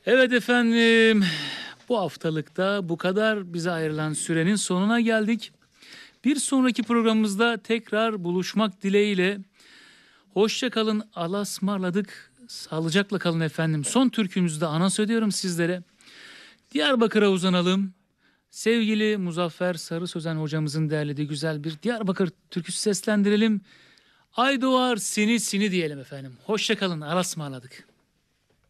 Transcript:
Evet efendim, bu haftalıkta bu kadar, bize ayrılan sürenin sonuna geldik. Bir sonraki programımızda tekrar buluşmak dileğiyle. Hoşça kalın, Allah'a ısmarladık. Sağlıcakla kalın efendim. Son türkümüzü de anons ediyorum sizlere. Diyarbakır'a uzanalım. Sevgili Muzaffer Sarı Sözen hocamızın derlediği güzel bir Diyarbakır türküsü seslendirelim. Ay doğar sini sini diyelim efendim. Hoşça kalın, Allah'a ısmarladık.